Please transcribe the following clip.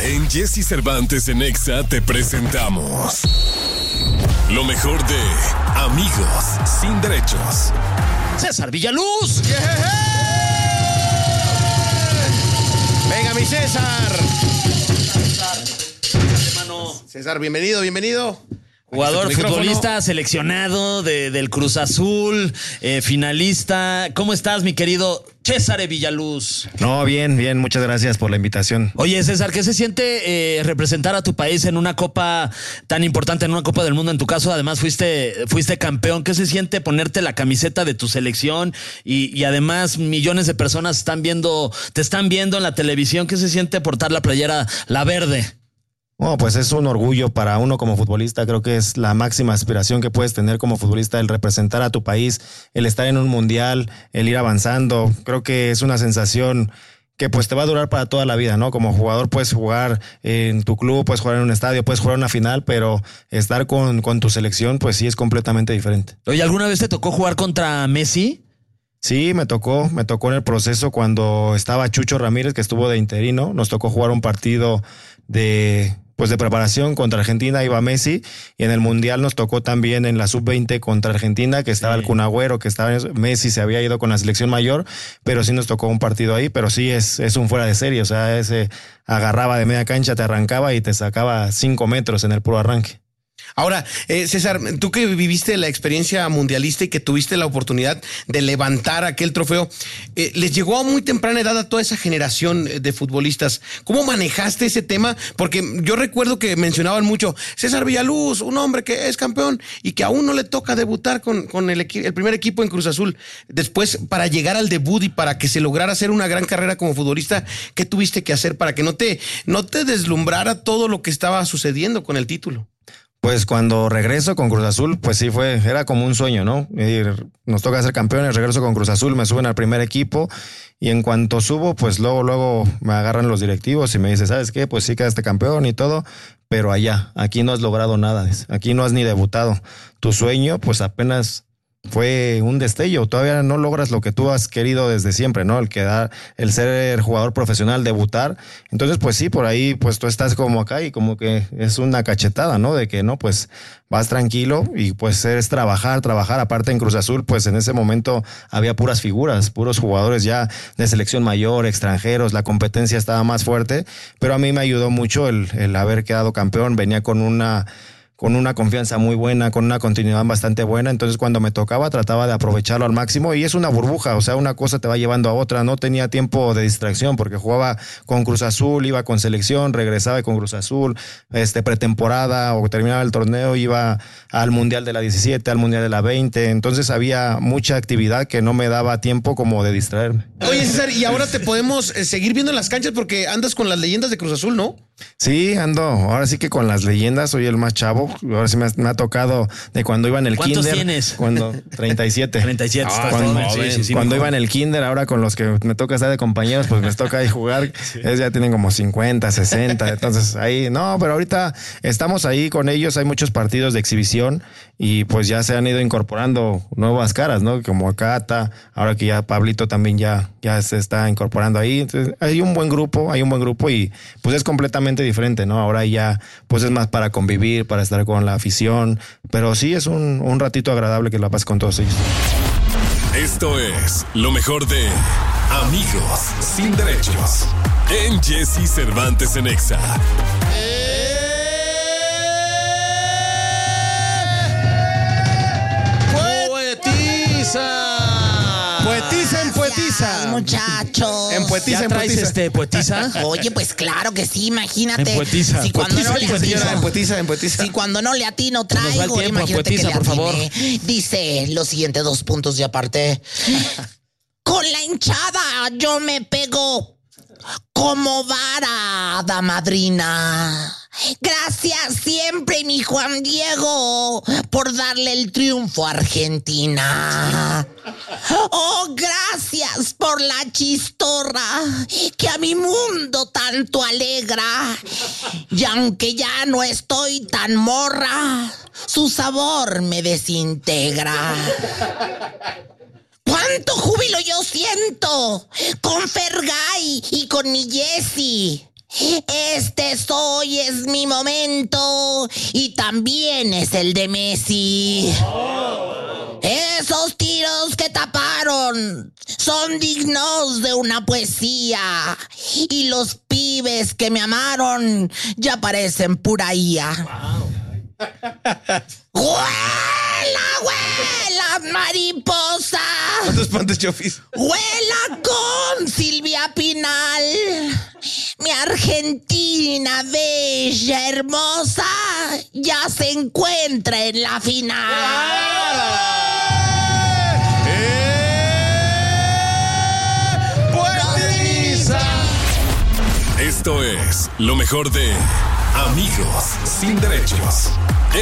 En Jesse Cervantes en Exa te presentamos lo mejor de Amigos sin Derechos. César Villaluz. Yeah. Venga, mi César. César, bienvenido. Jugador, futbolista, seleccionado del Cruz Azul, finalista. ¿Cómo estás, mi querido César Villaluz? No, bien, muchas gracias por la invitación. Oye, César, ¿qué se siente representar a tu país en una copa tan importante, en una Copa del Mundo? En tu caso, además, fuiste campeón. ¿Qué se siente ponerte la camiseta de tu selección? Y además, millones de personas te están viendo en la televisión. ¿Qué se siente portar la playera, la verde? Bueno, pues es un orgullo para uno como futbolista. Creo que es la máxima aspiración que puedes tener como futbolista, el representar a tu país, el estar en un mundial, el ir avanzando. Creo que es una sensación que pues te va a durar para toda la vida, ¿no? Como jugador puedes jugar en tu club, puedes jugar en un estadio, puedes jugar una final, pero estar con tu selección pues sí es completamente diferente. Oye, ¿alguna vez te tocó jugar contra Messi? Sí, me tocó en el proceso cuando estaba Chucho Ramírez, que estuvo de interino. Nos tocó jugar un partido de preparación contra Argentina, iba Messi, y en el Mundial nos tocó también en la Sub-20 contra Argentina, que estaba el Kun Agüero, que estaba Messi, se había ido con la selección mayor, pero sí nos tocó un partido ahí, pero sí es un fuera de serie, o sea, ese agarraba de media cancha, te arrancaba y te sacaba 5 metros en el puro arranque. Ahora, César, tú que viviste la experiencia mundialista y que tuviste la oportunidad de levantar aquel trofeo, les llegó a muy temprana edad a toda esa generación de futbolistas. ¿Cómo manejaste ese tema? Porque yo recuerdo que mencionaban mucho, César Villaluz, un hombre que es campeón y que aún no le toca debutar con el primer equipo en Cruz Azul. Después, para llegar al debut y para que se lograra hacer una gran carrera como futbolista, ¿qué tuviste que hacer para que no te deslumbrara todo lo que estaba sucediendo con el título? Pues cuando regreso con Cruz Azul, pues sí era como un sueño, ¿no? Nos toca ser campeones, regreso con Cruz Azul, me suben al primer equipo y en cuanto subo, pues luego me agarran los directivos y me dicen, ¿sabes qué? Pues sí quedaste campeón y todo, pero aquí no has logrado nada, aquí no has ni debutado. Tu sueño, pues apenas fue un destello, todavía no logras lo que tú has querido desde siempre, ¿no? El ser jugador profesional, debutar. Entonces, pues sí, por ahí, pues tú estás como acá y como que es una cachetada, ¿no? De que no, pues vas tranquilo y pues es trabajar. Aparte en Cruz Azul, pues en ese momento había puras figuras, puros jugadores ya de selección mayor, extranjeros, la competencia estaba más fuerte, pero a mí me ayudó mucho el haber quedado campeón, venía con una confianza muy buena, con una continuidad bastante buena, entonces cuando me tocaba trataba de aprovecharlo al máximo y es una burbuja, o sea, una cosa te va llevando a otra, no tenía tiempo de distracción porque jugaba con Cruz Azul, iba con selección, regresaba con Cruz Azul, pretemporada o terminaba el torneo, iba al Mundial de la 17, al Mundial de la 20, entonces había mucha actividad que no me daba tiempo como de distraerme. Oye, César, y ahora te podemos seguir viendo en las canchas porque andas con las leyendas de Cruz Azul, ¿no? Sí, ahora sí que con las leyendas, soy el más chavo. Ahora sí me ha tocado de cuando iba en el ¿Cuántos kinder. tienes? 37. 37, estás joven. Cuando iba en el kinder, ahora con los que me toca estar de compañeros, pues me toca ahí jugar. Sí. Ellos ya tienen como 50, 60. Entonces ahí, pero ahorita estamos ahí con ellos. Hay muchos partidos de exhibición y pues ya se han ido incorporando nuevas caras, ¿no? Como Cata, ahora que ya Pablito también ya se está incorporando ahí. Entonces hay un buen grupo y pues es completamente diferente, ¿no? Ahora ya pues es más para convivir, para estar con la afición, pero sí es un ratito agradable que la pases con todos ellos. Esto es lo mejor de Amigos sin Derechos en Jesse Cervantes en Exa. Poetiza, muchachos. ¿Ya traes poetiza? Oye, pues claro que sí, imagínate. Poetiza. Si cuando no le atino, poetiza. Si cuando no le atino traigo, tiempo, imagínate poetiza, que le por favor. Dice los siguientes 2 puntos y aparte. Con la hinchada yo me pego como vara, hada madrina. Gracias siempre, mi Juan Diego, por darle el triunfo a Argentina. Oh, gracias por la chistorra que a mi mundo tanto alegra. Y aunque ya no estoy tan morra, su sabor me desintegra. ¡Cuánto júbilo yo siento! Con Fergay y con mi Jessy. Hoy es mi momento y también es el de Messi. Esos tiros que taparon son dignos de una poesía y los pibes que me amaron ya parecen pura IA. ¡Huela, mariposa! No te espantes, Chofis. ¡Huela con Silvia Pinal! Mi Argentina bella, hermosa, ya se encuentra en la final. Esto es lo mejor de Amigos sin Derechos.